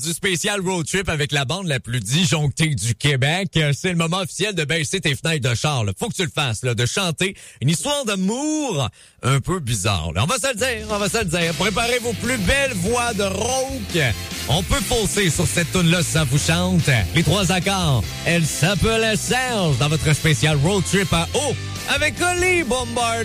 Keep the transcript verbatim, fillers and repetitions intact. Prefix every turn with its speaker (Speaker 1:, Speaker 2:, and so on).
Speaker 1: Du spécial road trip avec la bande la plus disjonctée du Québec. C'est le moment officiel de baisser tes fenêtres de char. Là. Faut que tu le fasses, là, de chanter une histoire d'amour un peu bizarre. Là. On va se le dire, on va se le dire. Préparez vos plus belles voix de rock. On peut fausser sur cette tune-là si ça vous chante. Les trois accords. Elle s'appelle Serge dans votre spécial road trip à eau avec Oli Bombard.